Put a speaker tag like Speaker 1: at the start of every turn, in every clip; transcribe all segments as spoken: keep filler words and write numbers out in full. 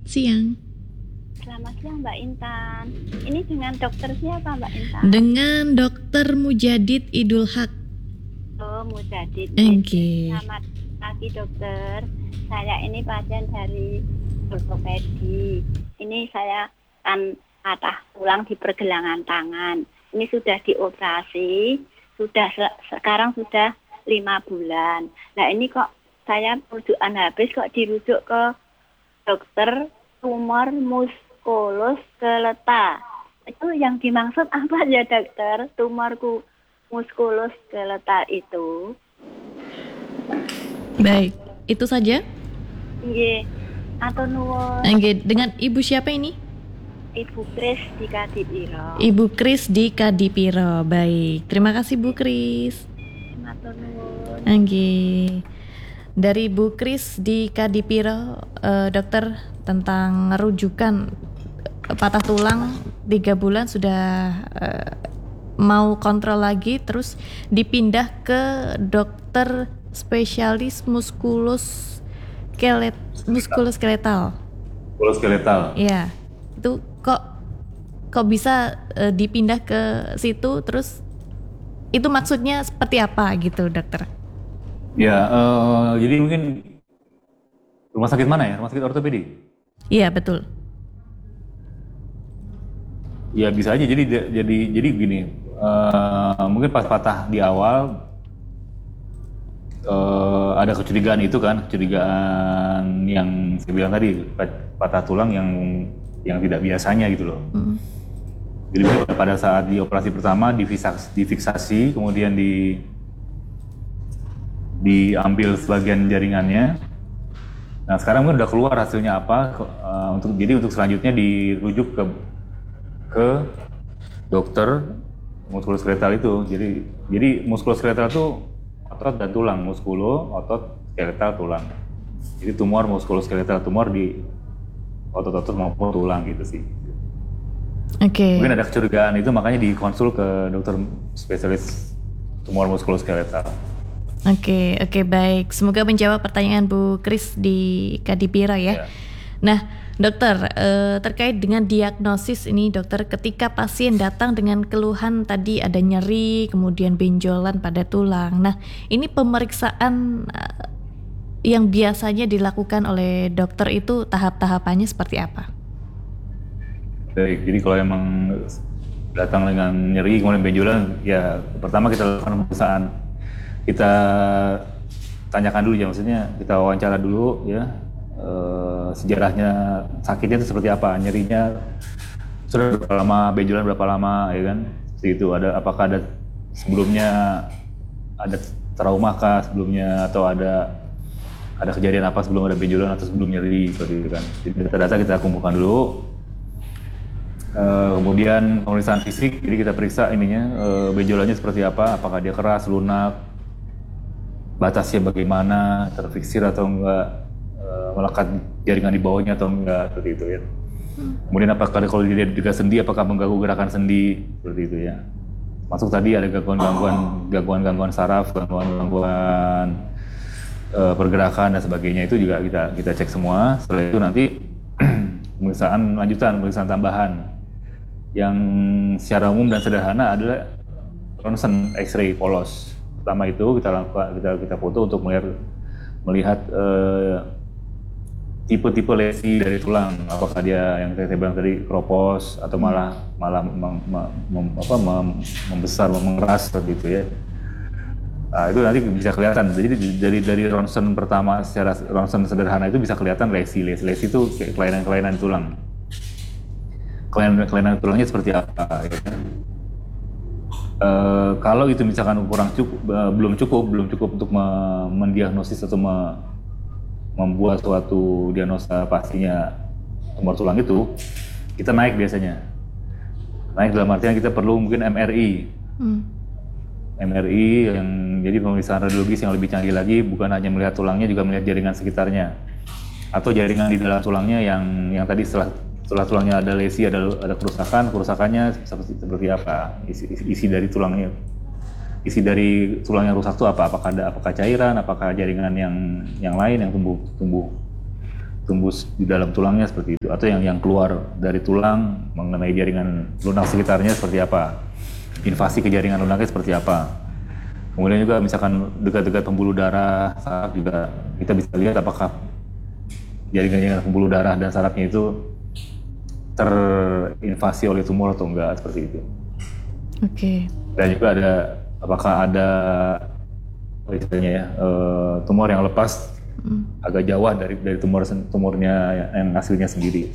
Speaker 1: siang.
Speaker 2: Selamat siang Mbak Intan. Ini dengan dokter siapa Mbak Intan?
Speaker 1: Dengan dokter Mujadid Idul Haq.
Speaker 2: Oh, Mujadid.
Speaker 1: Oke. Okay.
Speaker 2: Selamat pagi dokter. Saya ini pasien dari ortopedi. Ini saya kan patah tulang di pergelangan tangan. Ini sudah dioperasi, sudah sekarang sudah lima bulan. Nah ini kok saya rujukan habis kok dirujuk ke dokter tumor muskuloskeletal. Itu yang dimaksud apa ya dokter? Tumorku muskuloskeletal itu.
Speaker 1: Baik, itu saja?
Speaker 2: Nggih. Atau nuwun.
Speaker 1: Nggih, dengan Ibu siapa ini?
Speaker 2: Ibu Kris di Kadipiro.
Speaker 1: Ibu Kris di Kadipiro. Baik, terima kasih Bu Kris.
Speaker 2: Matur nuwun.
Speaker 1: Nggih. Dari Bu Kris di Kadipiro, uh, dokter tentang rujukan patah tulang tiga bulan sudah uh, mau kontrol lagi, terus dipindah ke dokter spesialis muskulus skelet muskuloskeletal.
Speaker 3: Muskuloskeletal.
Speaker 1: Iya. Itu kok kok bisa uh, dipindah ke situ, terus itu maksudnya seperti apa gitu, dokter?
Speaker 3: Ya, uh, jadi mungkin rumah sakit mana ya? Rumah sakit ortopedi?
Speaker 1: Iya, betul.
Speaker 3: Ya bisa aja. Jadi jadi jadi gini. Uh, mungkin pas patah di awal uh, ada kecurigaan itu kan, kecurigaan yang saya bilang tadi, patah tulang yang yang tidak biasanya gitu loh. Mm. Jadi pada saat di operasi pertama difiksasi, difiksasi kemudian di diambil sebagian jaringannya. Nah sekarang kan udah keluar hasilnya apa. Uh, untuk jadi untuk selanjutnya dirujuk ke ke dokter muskuloskeletal itu. Jadi jadi muskuloskeletal itu otot dan tulang, muskulo, otot, skeletal, tulang. Jadi tumor muskuloskeletal, tumor di otot-otot maupun tulang gitu sih.
Speaker 1: Oke. Okay.
Speaker 3: Mungkin ada kecurigaan itu, makanya dikonsul ke dokter spesialis tumor muskuloskeletal.
Speaker 1: Oke, okay, oke okay, baik. Semoga menjawab pertanyaan Bu Kris di Kadipiro ya. Yeah. Nah, dokter, eh, terkait dengan diagnosis ini dokter, ketika pasien datang dengan keluhan tadi ada nyeri, kemudian benjolan pada tulang. Nah, ini pemeriksaan eh, yang biasanya dilakukan oleh dokter itu tahap-tahapannya seperti apa?
Speaker 3: Baik, jadi kalau emang datang dengan nyeri kemudian benjolan, ya pertama kita lakukan pemeriksaan. Kita tanyakan dulu ya, maksudnya kita wawancara dulu ya, e, sejarahnya sakitnya itu seperti apa, nyerinya sudah berapa lama, benjolan berapa lama ya kan, seperti itu. Ada apakah ada sebelumnya ada trauma kah sebelumnya, atau ada ada kejadian apa sebelum ada benjolan atau sebelum nyeri, seperti itu kan. Jadi data-data kita kumpulkan dulu. E, kemudian pemeriksaan fisik, jadi kita periksa ininya, e, benjolannya seperti apa, apakah dia keras, lunak, batasnya bagaimana, terfiksir atau enggak, e, melekat jaringan di bawahnya atau enggak, seperti itu ya. Hmm. Kemudian apakah kalau dia juga sendi, apakah mengganggu gerakan sendi, seperti itu ya. Masuk tadi ada gangguan-gangguan, gangguan-gangguan saraf, gangguan-gangguan e, pergerakan dan sebagainya, itu juga kita kita cek semua. Setelah itu nanti pemeriksaan lanjutan, pemeriksaan tambahan yang secara umum dan sederhana adalah ronsen X-ray polos. Pertama itu kita lakukan, kita kita foto untuk melihat melihat uh, tipe-tipe lesi dari tulang, apakah dia yang saya bilang tadi kropos atau malah malah mem, mem, mem, apa, mem, membesar, mengeras seperti itu ya. Nah, itu nanti bisa kelihatan. Jadi dari dari ronsen pertama, secara ronsen sederhana itu bisa kelihatan lesi lesi lesi itu kelainan-kelainan tulang. Kelainan-kelainan tulangnya seperti apa ya. Uh, kalau itu misalkan kurang cukup, uh, belum cukup, belum cukup untuk me- mendiagnosis atau me- membuat suatu diagnosa pastinya tumor tulang itu, kita naik biasanya. Naik dalam artian kita perlu mungkin M R I. Hmm. M R I yang jadi pemeriksaan radiologis yang lebih canggih lagi, bukan hanya melihat tulangnya, juga melihat jaringan sekitarnya. Atau jaringan di dalam tulangnya yang yang tadi setelah setelah tulangnya ada lesi, ada ada kerusakan, kerusakannya seperti seperti apa, isi, isi, isi dari tulangnya, isi dari tulang yang rusak itu apa, apakah ada apakah cairan, apakah jaringan yang yang lain yang tumbuh tumbuh tembus di dalam tulangnya seperti itu, atau yang yang keluar dari tulang mengenai jaringan lunak sekitarnya seperti apa, invasi ke jaringan lunaknya seperti apa. Kemudian juga misalkan dekat-dekat pembuluh darah, saraf juga kita bisa lihat apakah jaringan-jaringan pembuluh darah dan sarafnya itu terinvasi oleh tumor atau enggak, seperti itu.
Speaker 1: Oke. Okay.
Speaker 3: Dan juga ada apakah ada istilahnya ya, uh, tumor yang lepas hmm. agak jauh dari dari tumor tumornya yang aslinya sendiri.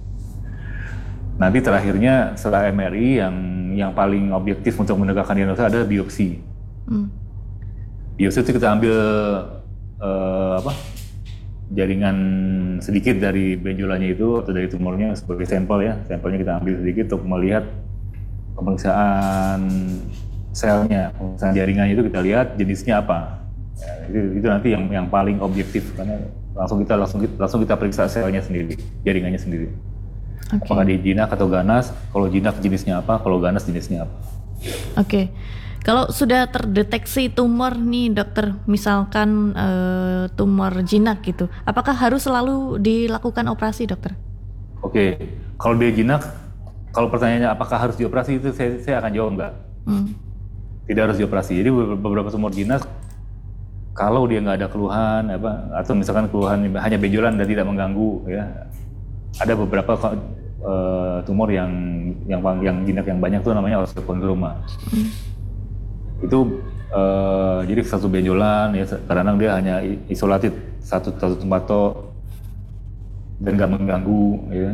Speaker 3: Nanti terakhirnya setelah M R I yang yang paling objektif untuk menegakkan diagnosa ada biopsi. Hmm. Biopsi itu kita ambil uh, apa jaringan sedikit dari benjolannya itu atau dari tumornya sebagai sampel ya, sampelnya kita ambil sedikit untuk melihat pemeriksaan selnya, pemeriksaan jaringannya itu kita lihat jenisnya apa. Ya, itu, itu nanti yang yang paling objektif karena langsung kita langsung langsung kita periksa selnya sendiri, jaringannya sendiri. Okay. Apakah dia jinak atau ganas? Kalau jinak jenisnya apa? Kalau ganas jenisnya apa?
Speaker 1: Oke. Okay. Kalau sudah terdeteksi tumor nih dokter, misalkan e, tumor jinak gitu, apakah harus selalu dilakukan operasi dokter?
Speaker 3: Oke, okay. Kalau dia jinak, kalau pertanyaannya apakah harus dioperasi itu saya, saya akan jawab enggak. Hmm. Tidak harus dioperasi. Jadi beberapa tumor jinak, kalau dia nggak ada keluhan apa, atau misalkan keluhan hanya benjolan dan tidak mengganggu, ya, ada beberapa uh, tumor yang yang yang jinak yang banyak tuh namanya osteokondroma. Hmm. Itu uh, jadi satu benjolan ya, kadang-kadang dia hanya isolated satu satu tempat toh dan nggak mengganggu ya.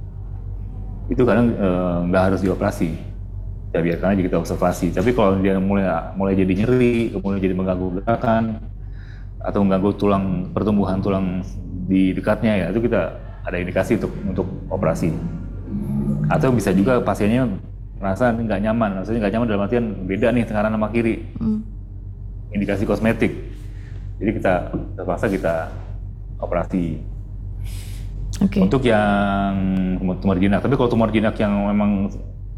Speaker 3: Itu kadang nggak uh, harus dioperasi, ya biarkan aja kita observasi. Tapi kalau dia mulai mulai jadi nyeri, kemudian jadi mengganggu gerakan atau mengganggu tulang, pertumbuhan tulang di dekatnya, ya itu kita ada indikasi untuk untuk operasi. Atau bisa juga pasiennya merasa nggak nyaman, maksudnya nggak nyaman dalam artian beda nih kanan sama kiri, hmm. indikasi kosmetik. Jadi kita terpaksa kita operasi. Okay. Untuk yang tumor jinak, tapi kalau tumor jinak yang memang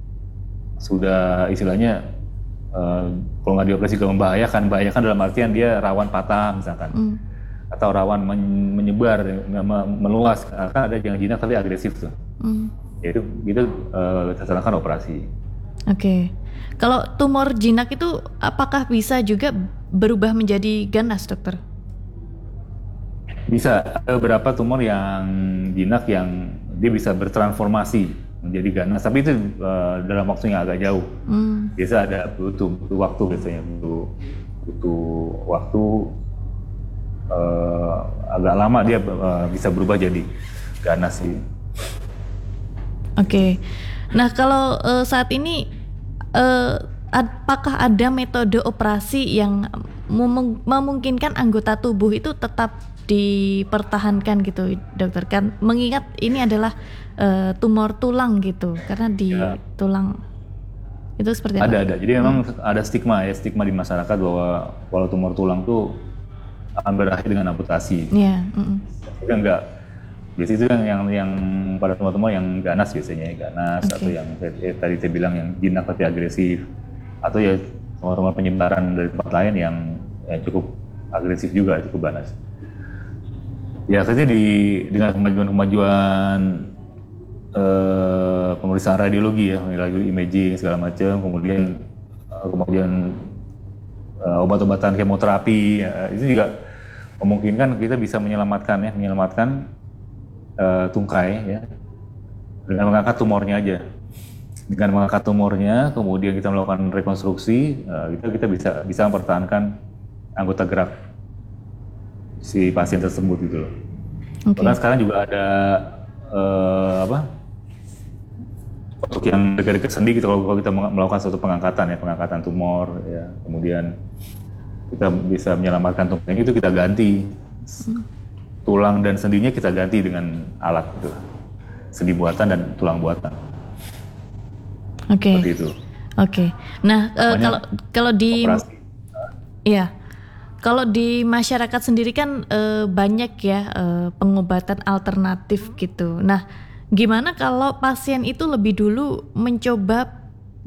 Speaker 3: sudah istilahnya uh, kalau nggak dioperasi juga membahayakan, membahayakan dalam artian dia rawan patah misalkan, mm. atau rawan men- menyebar, meluas. Kan ada yang jinak tapi agresif tuh, mm. ya itu itu uh, kita sarankan operasi.
Speaker 1: Oke, okay. Kalau tumor jinak itu apakah bisa juga berubah menjadi ganas, dokter?
Speaker 3: Bisa, ada beberapa tumor yang jinak yang dia bisa bertransformasi menjadi ganas, tapi itu uh, dalam waktu yang agak jauh. Hmm. Biasa ada butuh, butuh waktu biasanya, butuh, butuh waktu uh, agak lama dia uh, bisa berubah jadi ganas sih. Oke,
Speaker 1: okay. Nah kalau uh, saat ini uh, apakah ada metode operasi yang mem- memungkinkan anggota tubuh itu tetap dipertahankan gitu dokter, kan mengingat ini adalah uh, tumor tulang gitu, karena di ya. Tulang itu seperti apa?
Speaker 3: Ada ada, jadi memang hmm. ada stigma ya, stigma di masyarakat bahwa kalau tumor tulang tuh akan berakhir dengan amputasi. Iya. Yeah. Itu enggak, biasanya itu yang yang, yang pada tumor-tumor yang ganas biasanya, ganas okay. atau yang eh, tadi saya bilang yang jinak tapi agresif, atau ya tumor-tumor penyebaran dari tempat lain yang, yang cukup agresif juga, cukup ganas. Ya akhirnya di dengan kemajuan-kemajuan uh, pemeriksaan radiologi ya, radiologi imaging segala macam, kemudian uh, kemajuan uh, obat-obatan kemoterapi, ya, itu juga memungkinkan kita bisa menyelamatkan ya, menyelamatkan uh, tungkai ya, dengan mengangkat tumornya aja. Dengan mengangkat tumornya, kemudian kita melakukan rekonstruksi, uh, kita kita bisa bisa mempertahankan anggota gerak si pasien tersebut gitu loh. Okay. Bahkan sekarang juga ada uh, apa untuk yang dekat-dekat sendi gitu, kalau kita melakukan suatu pengangkatan ya, pengangkatan tumor ya, kemudian kita bisa menyelamatkan tumornya, itu kita ganti hmm. tulang dan sendinya, kita ganti dengan alat gitu, sendi buatan dan tulang buatan.
Speaker 1: Oke. Okay.
Speaker 3: Seperti itu.
Speaker 1: Oke. Okay. Nah uh, kalau kalau di
Speaker 3: operasi.
Speaker 1: Iya. Kalau di masyarakat sendiri kan e, banyak ya e, pengobatan alternatif gitu. Nah, gimana kalau pasien itu lebih dulu mencoba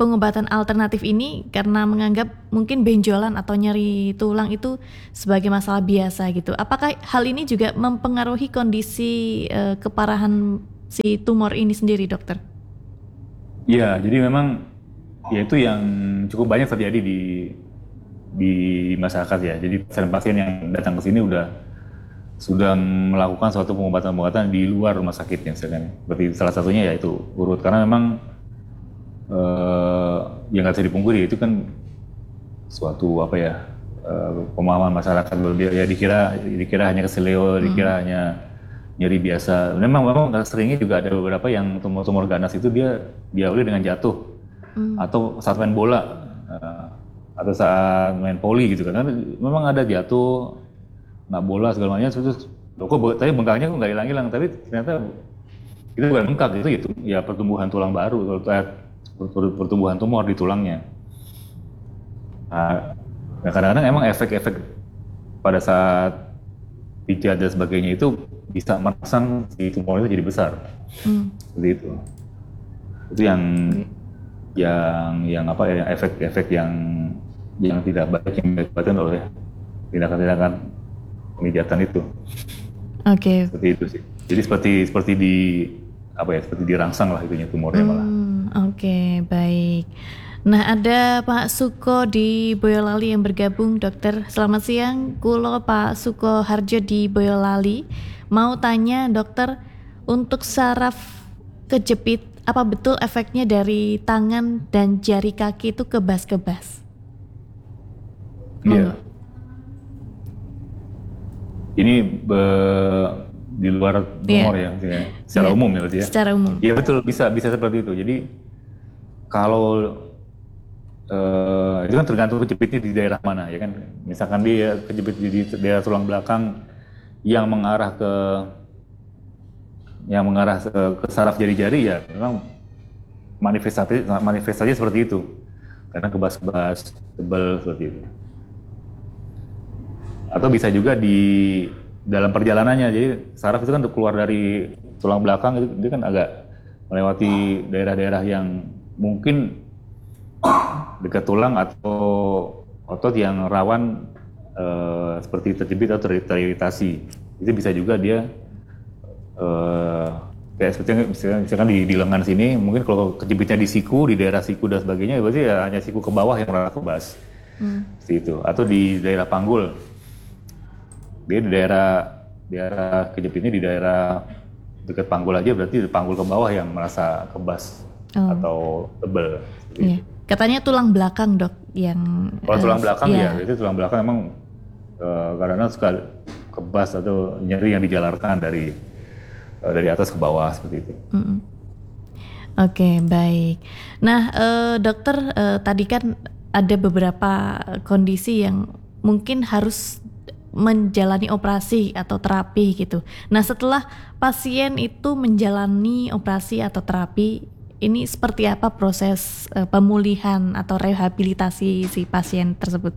Speaker 1: pengobatan alternatif ini karena menganggap mungkin benjolan atau nyeri tulang itu sebagai masalah biasa gitu. Apakah hal ini juga mempengaruhi kondisi uh, keparahan si tumor ini sendiri, dokter?
Speaker 3: Ya, jadi memang ya itu yang cukup banyak terjadi di di masyarakat ya. Jadi pasien-pasien yang datang ke sini udah sudah melakukan suatu pengobatan-pengobatan di luar rumah sakitnya, misalkan. Berarti salah satunya yaitu urut, karena memang Uh, yang nggak bisa dipungkiri itu kan suatu apa ya uh, pemahaman masyarakat ya dikira dikira hanya keseleo, hmm. dikira hanya nyeri biasa. Memang memang seringnya juga ada beberapa yang tumor-tumor ganas itu dia diawali dengan jatuh hmm. atau saat main bola uh, atau saat main poli gitu kan. Memang ada jatuh, nggak bola segala macam terus kok tapi bengkaknya kok nggak hilang-hilang, tapi ternyata itu bukan bengkak, itu itu ya pertumbuhan tulang baru, pertumbuhan tumor di tulangnya. Nah, kadang-kadang emang efek-efek pada saat pijat dan sebagainya itu bisa merangsang si tumor itu jadi besar. Hmm. Seperti itu. Itu yang hmm. yang yang apa ya, efek-efek yang yang tidak baik yang diakibatkan oleh tindakan-tindakan pemijatan itu.
Speaker 1: Oke. Okay.
Speaker 3: Seperti itu sih. Jadi seperti seperti di apa ya, seperti dirangsang lah itunya tumornya malah.
Speaker 1: Hmm. Oke, okay, baik. Nah, ada Pak Suko di Boyolali yang bergabung, dokter. Selamat siang, kulo Pak Suko Harjo di Boyolali. Mau tanya, dokter, untuk saraf kejepit, apa betul efeknya dari tangan dan jari kaki itu kebas-kebas?
Speaker 3: Iya. Ini be- di luar tumor yeah. ya, secara yeah. umum ya berarti ya.
Speaker 1: Secara umum.
Speaker 3: Iya betul, bisa bisa seperti itu. Jadi kalau uh, itu kan tergantung kejepitnya di daerah mana ya kan. Misalkan dia kejepit di daerah tulang belakang yang mengarah ke yang mengarah ke, ke saraf jari-jari ya memang manifestasi manifestasinya seperti itu. Karena kebas-kebas, tebal seperti itu. Atau bisa juga di dalam perjalanannya, jadi saraf itu kan keluar dari tulang belakang itu dia kan agak melewati daerah-daerah yang mungkin dekat tulang atau otot yang rawan uh, seperti terjepit atau ter- teriritasi. Itu bisa juga dia uh, kayak seperti misalkan, misalkan di, di lengan sini, mungkin kalau kejepitnya di siku, di daerah siku dan sebagainya, berarti ya hanya siku ke bawah yang merasa kebas. Hmm. Seperti itu. Atau di daerah panggul. Dia di daerah daerah kejepitnya di daerah dekat panggul aja, berarti di panggul ke bawah yang merasa kebas oh. atau tebal.
Speaker 1: Iya. Katanya tulang belakang, dok, yang
Speaker 3: kalau uh, tulang belakang ya, ya itu tulang belakang emang uh, kadang-kadang suka kebas atau nyeri yang dijalarkan dari uh, dari atas ke bawah seperti itu. Mm-hmm.
Speaker 1: Oke, okay, baik. Nah, uh, dokter uh, tadi kan ada beberapa kondisi yang mungkin harus menjalani operasi atau terapi gitu. Nah, setelah pasien itu menjalani operasi atau terapi, ini seperti apa proses uh, pemulihan atau rehabilitasi si pasien tersebut?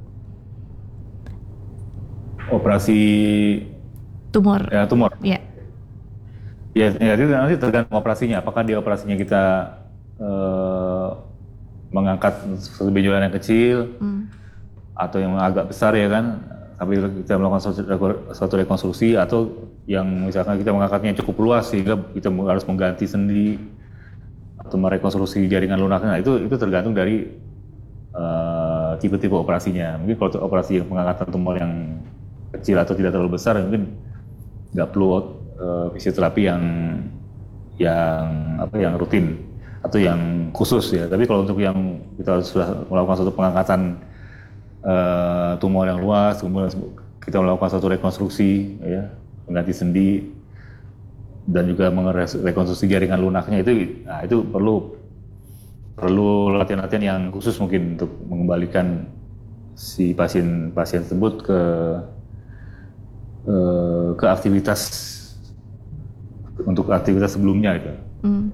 Speaker 3: Operasi
Speaker 1: tumor.
Speaker 3: Ya, tumor.
Speaker 1: Ya.
Speaker 3: Ya, ya itu nanti tergantung operasinya. Apakah di operasinya kita uh, mengangkat suatu benjolan yang kecil hmm. atau yang agak besar ya kan? Tapi kita melakukan suatu, suatu rekonstruksi, atau yang misalkan kita mengangkatnya cukup luas sehingga kita harus mengganti sendi atau merekonstruksi jaringan lunaknya. Nah, itu itu tergantung dari uh, tipe-tipe operasinya. Mungkin kalau operasi yang pengangkatan tumor yang kecil atau tidak terlalu besar, mungkin nggak perlu uh, fisioterapi yang yang apa yang rutin atau yang khusus ya. Tapi kalau untuk yang kita sudah melakukan suatu pengangkatan Uh, tumor yang luas, kemudian kita melakukan suatu rekonstruksi, ya, mengganti sendi dan juga merekonstruksi jaringan lunaknya, itu, nah, itu perlu perlu latihan-latihan yang khusus mungkin untuk mengembalikan si pasien-pasien tersebut ke uh, ke aktivitas untuk aktivitas sebelumnya gitu. Hmm.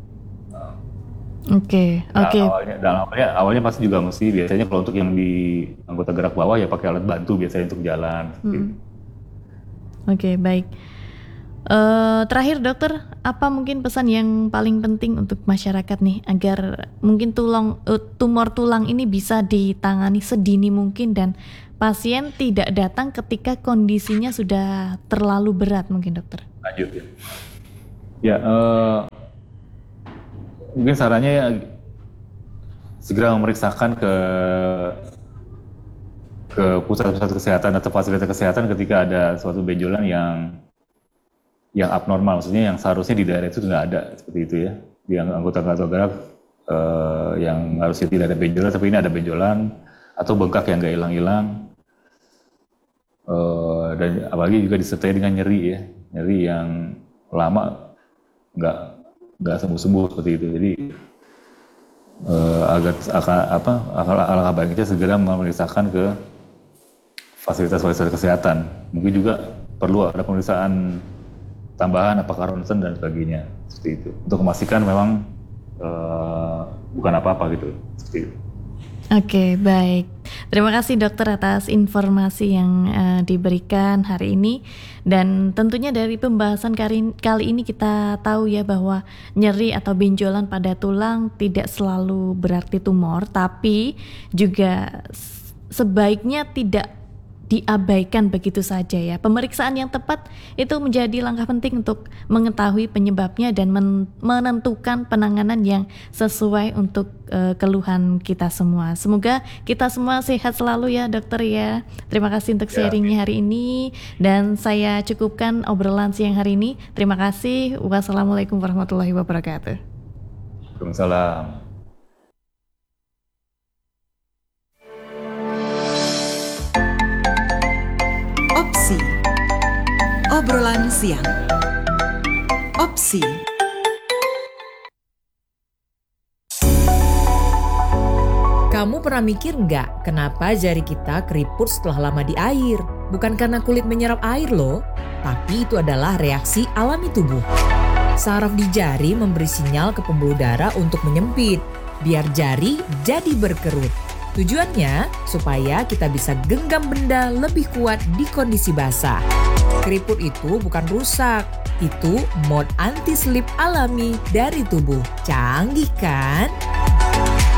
Speaker 1: Oke, okay, oke. Okay.
Speaker 3: Nah, awalnya, dan awalnya, awalnya pasti juga mesti biasanya kalau untuk yang di anggota gerak bawah ya pakai alat bantu biasanya untuk jalan. Hmm. Gitu.
Speaker 1: Oke, okay, baik. Uh, terakhir dokter, apa mungkin pesan yang paling penting untuk masyarakat nih agar mungkin tulang uh, tumor tulang ini bisa ditangani sedini mungkin dan pasien tidak datang ketika kondisinya sudah terlalu berat mungkin dokter?
Speaker 3: Lanjut ya. Ya, uh, mungkin sarannya ya, segera memeriksakan ke ke pusat-pusat kesehatan atau fasilitas kesehatan ketika ada suatu benjolan yang yang abnormal, maksudnya yang seharusnya di daerah itu nggak ada, seperti itu ya. Yang anggota kardiograf uh, yang harusnya tidak ada benjolan, tapi ini ada benjolan atau bengkak yang nggak hilang-hilang. Uh, dan apalagi juga disertai dengan nyeri ya, nyeri yang lama nggak nggak sembuh-sembuh seperti itu. Jadi uh, agak akan apa alangkah baiknya segera memeriksakan ke fasilitas-fasilitas kesehatan. Mungkin juga perlu ada pemeriksaan tambahan apakah ronsen dan sebagainya seperti itu untuk memastikan memang uh, bukan apa-apa gitu seperti itu.
Speaker 1: Oke, baik. Terima kasih dokter atas informasi yang uh, diberikan hari ini. Dan tentunya dari pembahasan kali, kali ini kita tahu ya bahwa nyeri atau benjolan pada tulang tidak selalu berarti tumor, tapi juga sebaiknya tidak diabaikan begitu saja ya. Pemeriksaan yang tepat itu menjadi langkah penting untuk mengetahui penyebabnya dan men- menentukan penanganan yang sesuai untuk uh, keluhan kita semua. Semoga kita semua sehat selalu ya dokter ya. Terima kasih untuk sharingnya hari ini dan saya cukupkan obrolan siang hari ini. Terima kasih. Wassalamualaikum warahmatullahi wabarakatuh.
Speaker 3: Waalaikumsalam.
Speaker 4: Opsi Obrolan Siang. Opsi
Speaker 5: Kamu pernah mikir nggak kenapa jari kita keriput setelah lama di air? Bukan karena kulit menyerap air loh, tapi itu adalah reaksi alami tubuh. Saraf di jari memberi sinyal ke pembuluh darah untuk menyempit, biar jari jadi berkerut. Tujuannya supaya kita bisa genggam benda lebih kuat di kondisi basah. Keriput itu bukan rusak, itu mode anti-slip alami dari tubuh. Canggih kan?